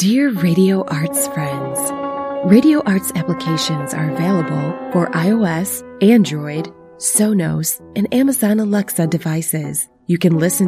Dear Radio Arts friends, Radio Arts applications are available for iOS, Android, Sonos, and Amazon Alexa devices. You can listen